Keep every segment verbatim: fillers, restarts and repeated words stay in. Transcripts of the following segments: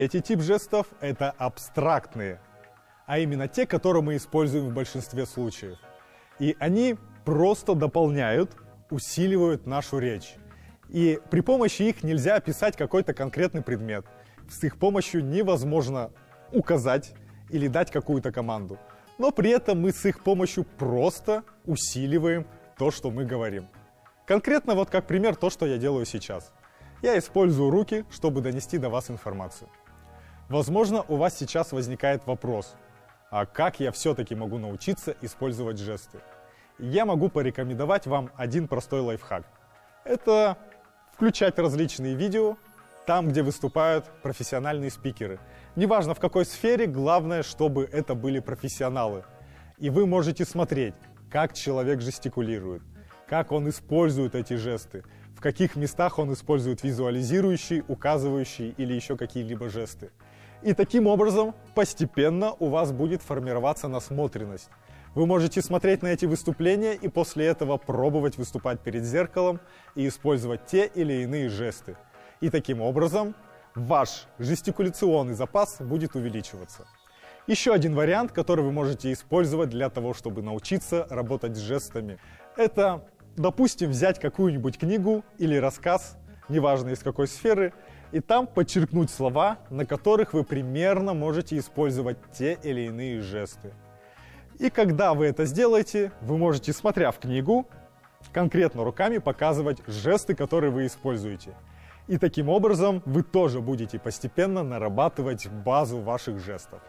Эти тип жестов — это абстрактные, а именно те, которые мы используем в большинстве случаев. И они просто дополняют, усиливают нашу речь. И при помощи их нельзя описать какой-то конкретный предмет. С их помощью невозможно указать или дать какую-то команду. Но при этом мы с их помощью просто усиливаем то, что мы говорим. Конкретно вот как пример то, что я делаю сейчас. Я использую руки, чтобы донести до вас информацию. Возможно, у вас сейчас возникает вопрос, а как я все-таки могу научиться использовать жесты? Я могу порекомендовать вам один простой лайфхак. Это включать различные видео там, где выступают профессиональные спикеры. Неважно в какой сфере, главное, чтобы это были профессионалы. И вы можете смотреть, как человек жестикулирует, как он использует эти жесты, в каких местах он использует визуализирующие, указывающие или еще какие-либо жесты. И таким образом постепенно у вас будет формироваться насмотренность. Вы можете смотреть на эти выступления и после этого пробовать выступать перед зеркалом и использовать те или иные жесты. И таким образом ваш жестикуляционный запас будет увеличиваться. Еще один вариант, который вы можете использовать для того, чтобы научиться работать с жестами, это, допустим, взять какую-нибудь книгу или рассказ, неважно из какой сферы, и там подчеркнуть слова, на которых вы примерно можете использовать те или иные жесты. И когда вы это сделаете, вы можете, смотря в книгу, конкретно руками показывать жесты, которые вы используете. И таким образом вы тоже будете постепенно нарабатывать базу ваших жестов.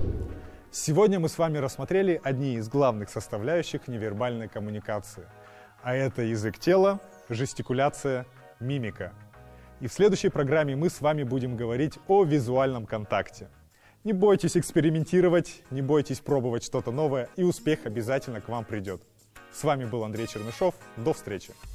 Сегодня мы с вами рассмотрели одни из главных составляющих невербальной коммуникации. А это язык тела, жестикуляция, мимика. И в следующей программе мы с вами будем говорить о визуальном контакте. Не бойтесь экспериментировать, не бойтесь пробовать что-то новое, и успех обязательно к вам придет. С вами был Андрей Чернышов. До встречи!